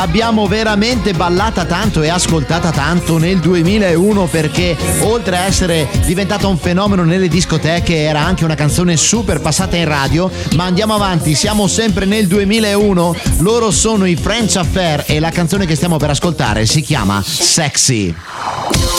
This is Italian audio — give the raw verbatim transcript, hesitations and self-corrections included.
Abbiamo veramente ballata tanto e ascoltata tanto nel duemilauno, perché oltre a essere diventata un fenomeno nelle discoteche era anche una canzone super passata in radio. Ma andiamo avanti, siamo sempre nel duemilauno, loro sono i French Affair e la canzone che stiamo per ascoltare si chiama Sexy.